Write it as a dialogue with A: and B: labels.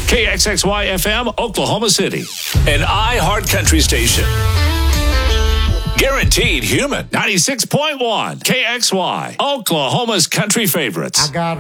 A: KXXY FM, Oklahoma City. An iHeart Country station. Guaranteed human. 96.1 KXY, Oklahoma's country favorites.
B: I got